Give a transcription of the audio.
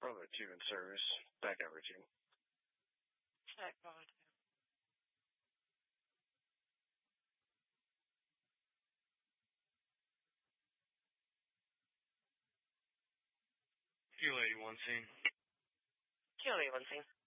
Bravo 2 in service. Back over to you. Check, Bravo 2. Kilo 81 scene. Kilo 81 scene.